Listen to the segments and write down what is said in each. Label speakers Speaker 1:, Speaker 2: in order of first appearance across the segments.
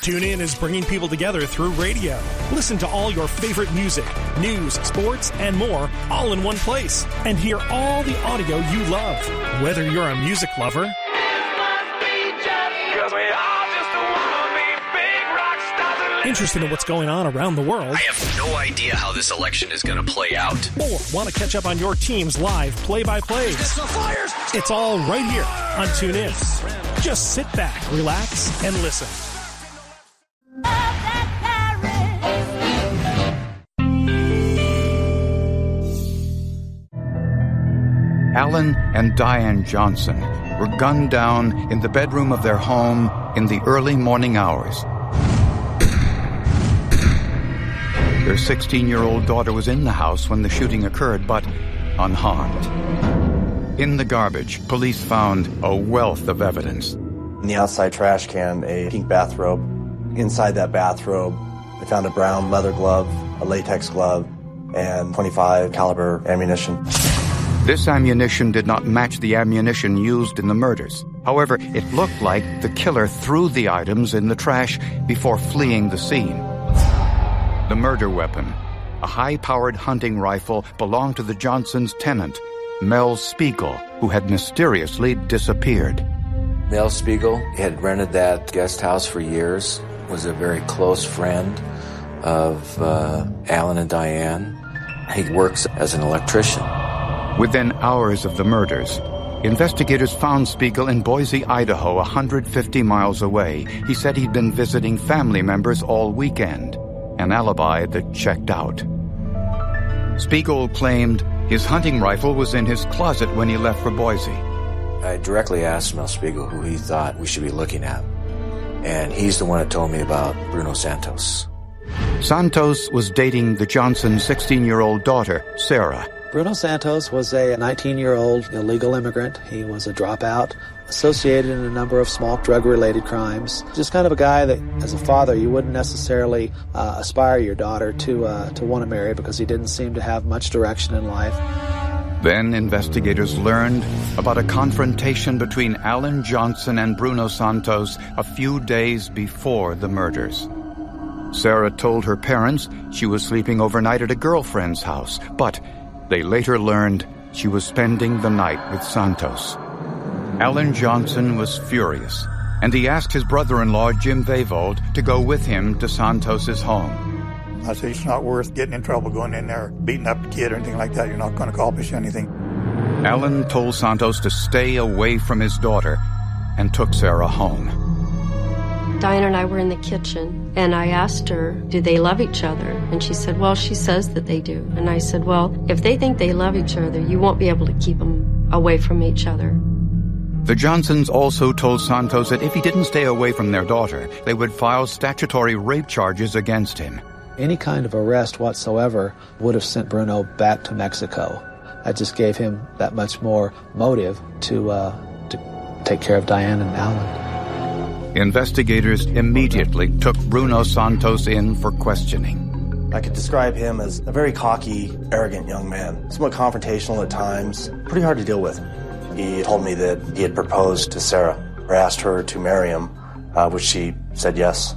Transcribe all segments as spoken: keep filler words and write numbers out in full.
Speaker 1: TuneIn is bringing people together through radio. Listen to all your favorite music, news, sports, and more all in one place. And hear all the audio you love. Whether you're a music lover, interested in what's going on around the world,
Speaker 2: I have no idea how this election is going to play out,
Speaker 1: or want to catch up on your team's live play-by-plays. It's all right here on TuneIn. Just sit back, relax, and listen.
Speaker 3: Alan and Diane Johnson were gunned down in the bedroom of their home in the early morning hours. Their sixteen-year-old daughter was in the house when the shooting occurred, but unharmed. In the garbage, police found a wealth of evidence.
Speaker 4: In the outside trash can, a pink bathrobe. Inside that bathrobe, they found a brown leather glove, a latex glove, and twenty-five caliber ammunition.
Speaker 3: This ammunition did not match the ammunition used in the murders. However, it looked like the killer threw the items in the trash before fleeing the scene. The murder weapon, a high-powered hunting rifle, belonged to the Johnsons' tenant, Mel Spiegel, who had mysteriously disappeared.
Speaker 5: Mel Spiegel had rented that guest house for years, was a very close friend of uh, Alan and Diane. He works as an electrician.
Speaker 3: Within hours of the murders, investigators found Spiegel in Boise, Idaho, one hundred fifty miles away. He said he'd been visiting family members all weekend. An alibi that checked out. Spiegel claimed his hunting rifle was in his closet when he left for Boise.
Speaker 5: I directly asked Mel Spiegel who he thought we should be looking at, and he's the one that told me about Bruno Santos.
Speaker 3: Santos was dating the Johnson sixteen-year-old daughter, Sarah.
Speaker 6: Bruno Santos was a nineteen-year-old illegal immigrant. He was a dropout, associated in a number of small drug-related crimes. Just kind of a guy that, as a father, you wouldn't necessarily uh, aspire your daughter to uh, to want to marry because he didn't seem to have much direction in life.
Speaker 3: Then investigators learned about a confrontation between Alan Johnson and Bruno Santos a few days before the murders. Sarah told her parents she was sleeping overnight at a girlfriend's house, but they later learned she was spending the night with Santos. Alan Johnson was furious, and he asked his brother-in-law, Jim Vavold, to go with him to Santos's home.
Speaker 7: I said, it's not worth getting in trouble going in there, beating up the kid or anything like that. You're not going to accomplish anything.
Speaker 3: Alan told Santos to stay away from his daughter and took Sarah home.
Speaker 8: Diane and I were in the kitchen, and I asked her, do they love each other? And she said, well, she says that they do. And I said, well, if they think they love each other, you won't be able to keep them away from each other.
Speaker 3: The Johnsons also told Santos that if he didn't stay away from their daughter, they would file statutory rape charges against him.
Speaker 6: Any kind of arrest whatsoever would have sent Bruno back to Mexico. That just gave him that much more motive to, uh, to take care of Diane and Alan.
Speaker 3: Investigators immediately took Bruno Santos in for questioning.
Speaker 4: I could describe him as a very cocky, arrogant young man, somewhat confrontational at times, pretty hard to deal with. He told me that he had proposed to Sarah, or asked her to marry him, uh, which she said yes.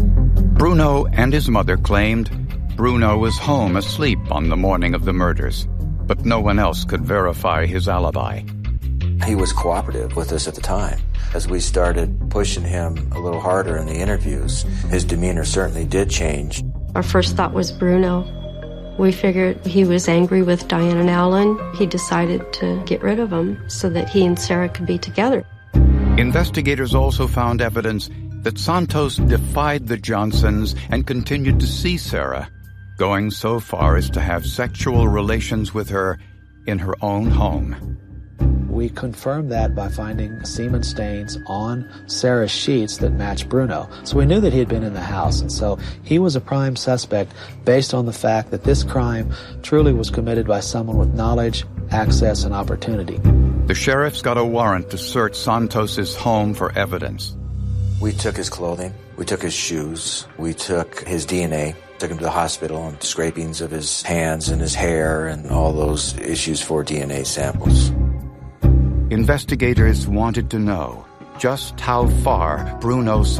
Speaker 3: Bruno and his mother claimed Bruno was home asleep on the morning of the murders, but no one else could verify his alibi.
Speaker 5: He was cooperative with us at the time. As we started pushing him a little harder in the interviews, his demeanor certainly did change.
Speaker 8: Our first thought was Bruno. We figured he was angry with Diane and Alan. He decided to get rid of them so that he and Sarah could be together.
Speaker 3: Investigators also found evidence that Santos defied the Johnsons and continued to see Sarah, going so far as to have sexual relations with her in her own home.
Speaker 6: We confirmed that by finding semen stains on Sarah's sheets that matched Bruno. So we knew that he had been in the house, and so he was a prime suspect based on the fact that this crime truly was committed by someone with knowledge, access, and opportunity.
Speaker 3: The sheriffs got a warrant to search Santos's home for evidence.
Speaker 5: We took his clothing, we took his shoes, we took his D N A, took him to the hospital and scrapings of his hands and his hair and all those issues for D N A samples.
Speaker 3: Investigators wanted to know just how far Bruno